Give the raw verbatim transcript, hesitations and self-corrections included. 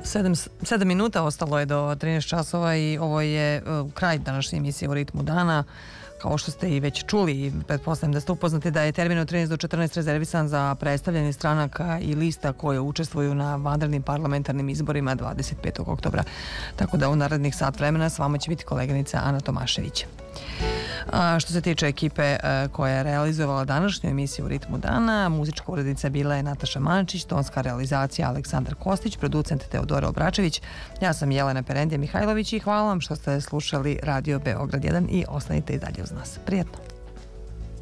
Sedam, sedam minuta ostalo je do trinaest časova i ovo je uh, kraj današnje emisije U ritmu dana. Kao što ste i već čuli i pretpostavljam da ste upoznati da je termin od trinaest do četrnaest rezervisan za predstavljanje stranaka i lista koje učestvuju na vanrednim parlamentarnim izborima dvadeset petog oktobra. Tako da u narednih sat vremena s vama će biti koleginica Ana Tomašević. A što se tiče ekipe koja je realizovala današnju emisiju U ritmu dana, muzička urednica bila je Nataša Mančić, tonska realizacija Aleksandar Kostić, producent Teodora Obračević. Ja sam Jelena Perendija Mihajlović i hvala vam što ste slušali Radio Beograd jedan i ostanite i dalje uz nas. Prijetno!